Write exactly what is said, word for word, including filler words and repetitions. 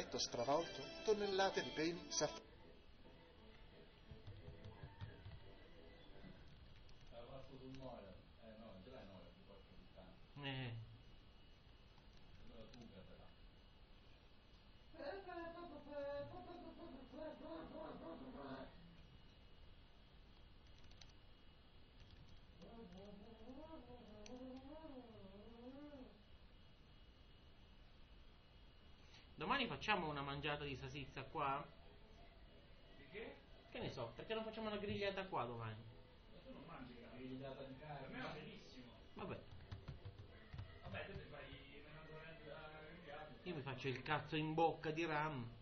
deserto stravolto, tonnellate di peli s'aff... Eh. Domani facciamo una mangiata di salsiccia qua? Perché? Che ne so, perché non facciamo una grigliata qua domani? Ma tu non mangi la grigliata di carne? Per me va benissimo. Vabbè. Vabbè, tu ti fai meno da grigliata. Io mi faccio il cazzo in bocca di ram.